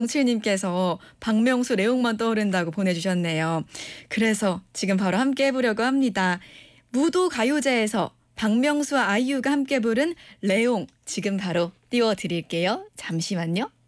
정칠님께서 박명수 레옹만 떠오른다고 보내주셨네요. 그래서 지금 바로 함께 해보려고 합니다. 무도 가요제에서 박명수와 아이유가 함께 부른 레옹 지금 바로 띄워드릴게요. 잠시만요.